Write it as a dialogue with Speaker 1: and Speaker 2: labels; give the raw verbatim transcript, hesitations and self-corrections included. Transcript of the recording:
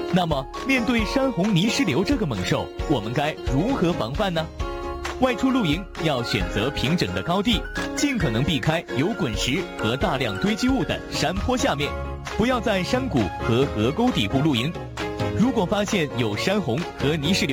Speaker 1: 那么，面对山洪泥石流这个猛兽，我们该如何防范呢？外出露营要选择平整的高地，尽可能避开有滚石和大量堆积物的山坡下面，不要在山谷和河沟底部露营。如果发现有山洪和泥石流，